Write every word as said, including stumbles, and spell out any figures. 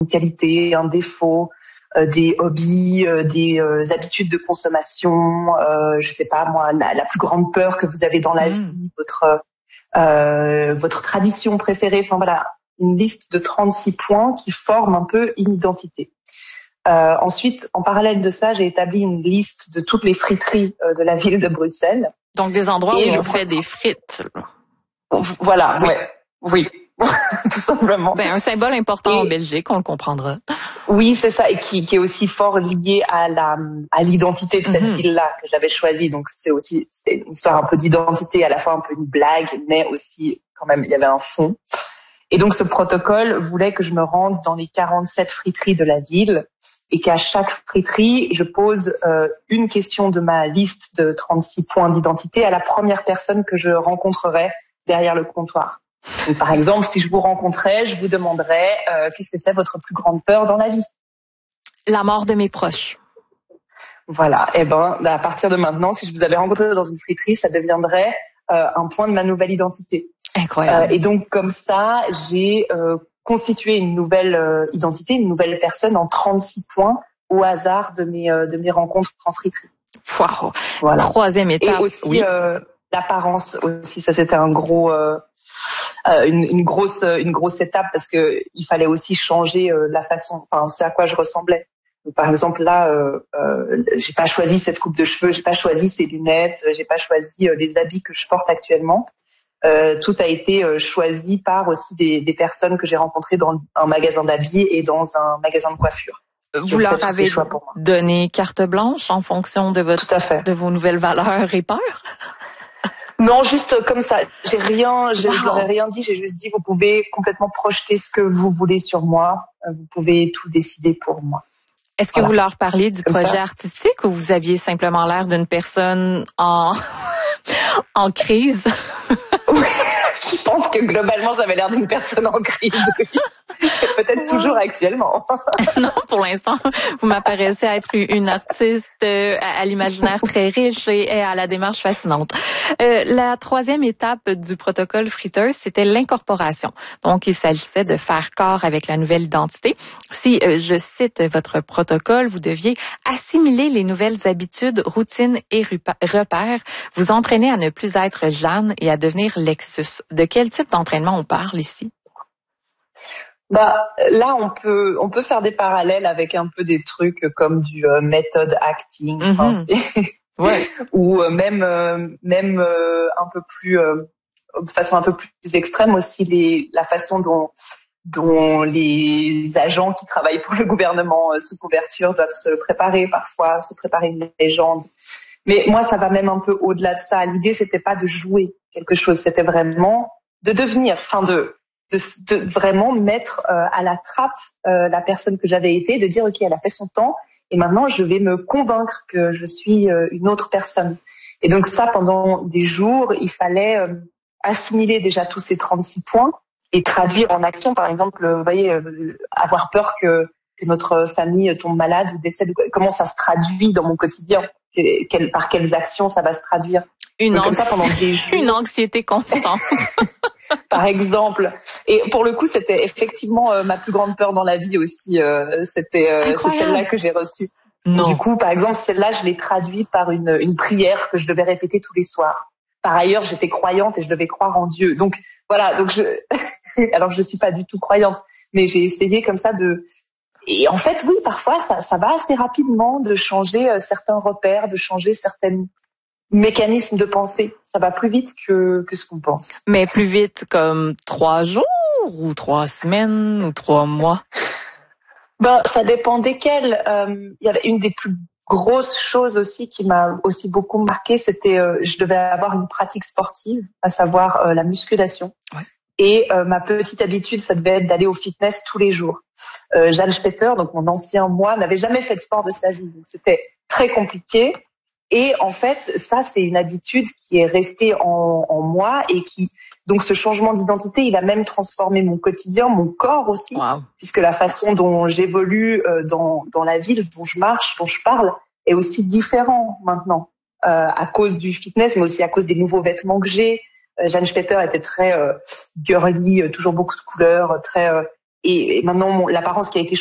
qualité, un défaut, euh, des hobbies, euh, des euh, habitudes de consommation, euh, je sais pas moi, la, la plus grande peur que vous avez dans la mmh. vie, votre euh, votre tradition préférée. Enfin voilà, une liste de trente-six points qui forment un peu une identité. Euh, ensuite, en parallèle de ça, j'ai établi une liste de toutes les friteries euh, de la ville de Bruxelles. Donc des endroits Et où on fait des frites. Voilà, oui. ouais, oui, tout simplement. Ben un symbole important et, en Belgique, on le comprendra. Oui, c'est ça, et qui, qui est aussi fort lié à la à l'identité de cette mm-hmm. ville-là que j'avais choisie. Donc c'est aussi c'était une histoire un peu d'identité, à la fois un peu une blague, mais aussi quand même il y avait un fond. Et donc ce protocole voulait que je me rende dans les quarante-sept friteries de la ville et qu'à chaque friterie, je pose euh, une question de ma liste de trente-six points d'identité à la première personne que je rencontrerais derrière le comptoir. Donc, par exemple, si je vous rencontrais, je vous demanderais euh, qu'est-ce que c'est votre plus grande peur dans la vie ? La mort de mes proches. Voilà. Et ben, à partir de maintenant, si je vous avais rencontré dans une friterie, ça deviendrait euh, un point de ma nouvelle identité. Incroyable. Euh, et donc, comme ça, j'ai euh, constitué une nouvelle euh, identité, une nouvelle personne en trente-six points au hasard de mes euh, de mes rencontres en friterie. Wow. Voilà. Troisième étape. Et aussi oui. euh, l'apparence aussi, ça c'était un gros euh, euh, une, une grosse une grosse étape parce que il fallait aussi changer euh, la façon, enfin ce à quoi je ressemblais. Donc, par exemple là, euh, euh, j'ai pas choisi cette coupe de cheveux, j'ai pas choisi ces lunettes, j'ai pas choisi euh, les habits que je porte actuellement. Euh, tout a été euh, choisi par aussi des, des personnes que j'ai rencontrées dans un magasin d'habits et dans un magasin de coiffure. Vous leur avez donné carte blanche en fonction de votre, tout à fait. de vos nouvelles valeurs et peurs? Non, juste comme ça. J'ai rien, je, wow. je leur ai rien dit. J'ai juste dit, vous pouvez complètement projeter ce que vous voulez sur moi. Vous pouvez tout décider pour moi. Est-ce que voilà. vous leur parliez du comme projet ça. artistique ou vous aviez simplement l'air d'une personne en, en crise? Oui, je pense que globalement, j'avais l'air d'une personne en crise. Peut-être toujours actuellement. Non, pour l'instant, vous m'apparaissez être une artiste à l'imaginaire très riche et à la démarche fascinante. Euh, la troisième étape du protocole Fritters, c'était l'incorporation. Donc, il s'agissait de faire corps avec la nouvelle identité. Si, euh, je cite votre protocole, vous deviez assimiler les nouvelles habitudes, routines et repères, vous entraîner à ne plus être Jeanne et à devenir Lexus. De quel type d'entraînement on parle ici? Bah là on peut on peut faire des parallèles avec un peu des trucs comme du euh, method acting, mm-hmm. enfin, ouais. ou euh, même euh, même euh, un peu plus euh, de façon un peu plus extrême aussi les la façon dont dont les agents qui travaillent pour le gouvernement euh, sous couverture doivent se préparer parfois, se préparer une légende. Mais moi ça va même un peu au-delà de ça. L'idée c'était pas de jouer quelque chose, c'était vraiment de devenir, enfin de De, de vraiment mettre euh, à la trappe euh, la personne que j'avais été, de dire ok, elle a fait son temps et maintenant je vais me convaincre que je suis euh, une autre personne. Et donc ça, pendant des jours, il fallait euh, assimiler déjà tous ces trente-six points et traduire en action. Par exemple, vous voyez, euh, avoir peur que, que notre famille tombe malade ou décède. Comment ça se traduit dans mon quotidien? Quelle, par quelles actions ça va se traduire? Une, anxi- ça pendant des jours. Une anxiété constante. Par exemple. Et pour le coup, c'était effectivement euh, ma plus grande peur dans la vie aussi. Euh, c'était euh, c'est celle-là que j'ai reçue. Non. Du coup, par exemple, celle-là, je l'ai traduite par une, une prière que je devais répéter tous les soirs. Par ailleurs, j'étais croyante et je devais croire en Dieu. Donc voilà. Donc je, alors je suis pas du tout croyante, mais j'ai essayé comme ça de. Et en fait, oui, parfois, ça, ça va assez rapidement de changer euh, certains repères, de changer certaines mécanismes de pensée. Ça va plus vite que, que ce qu'on pense. Mais plus vite comme trois jours ou trois semaines ou trois mois? Ben, ça dépend desquels. Euh, il y avait une des plus grosses choses aussi qui m'a aussi beaucoup marqué, c'était euh, je devais avoir une pratique sportive, à savoir euh, la musculation. Ouais. Et euh, ma petite habitude, ça devait être d'aller au fitness tous les jours. Euh, Jeanne Spetter, donc mon ancien moi, n'avait jamais fait de sport de sa vie. Donc c'était très compliqué. Et en fait, ça, c'est une habitude qui est restée en, en moi et qui, donc ce changement d'identité, il a même transformé mon quotidien, mon corps aussi, wow. puisque la façon dont j'évolue euh, dans, dans la ville, dont je marche, dont je parle, est aussi différent maintenant, euh, à cause du fitness, mais aussi à cause des nouveaux vêtements que j'ai. Euh, Jeanne Spetter était très euh, girly, euh, toujours beaucoup de couleurs, très... Euh, et, et maintenant, mon, l'apparence qui a été